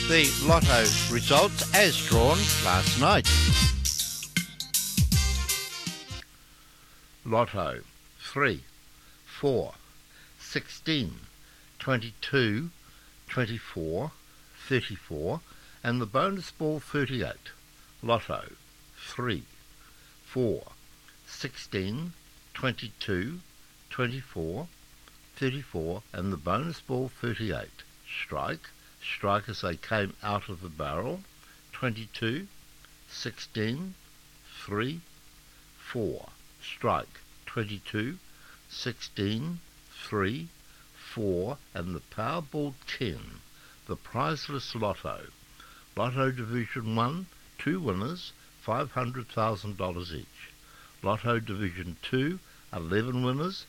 the Lotto results as drawn last night. Lotto 3, 4, 16, 22, 24, 34 and the bonus ball 38. Lotto 3, 4, 16, 22, 24, 34 and the bonus ball 38. Strike as they came out of the barrel 22, 16, 3, 4. Strike 22, 16, 3, 4 and the Powerball 10. The prizeless Lotto. Lotto Division 1, 2 winners, $500,000 each. Lotto Division 2, 11 winners,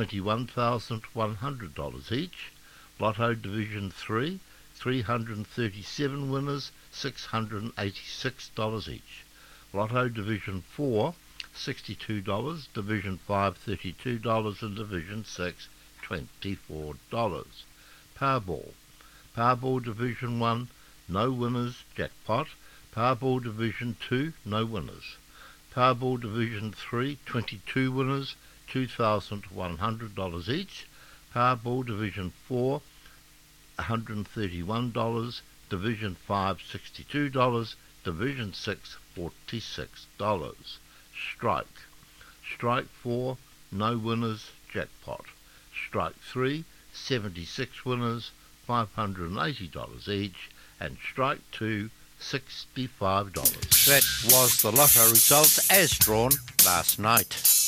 $21,100 each. Lotto Division 3, 337 winners, $686 each. Lotto Division 4, $62, Division 5, $32 and Division 6, $24. Powerball Division 1, no winners, jackpot. Powerball Division 2, no winners. Powerball Division 3, 22 winners, $2,100 each. Powerball Division 4, $131, Division 5, $62, Division 6, $46. Strike 4, no winners, jackpot. Strike 3, 76 winners, $580 each, and Strike 2, $65. That was the Lotto results as drawn last night.